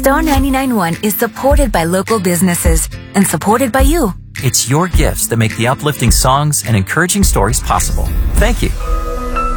Star 99.1 is supported by local businesses and supported by you. It's your gifts that make the uplifting songs and encouraging stories possible. Thank you.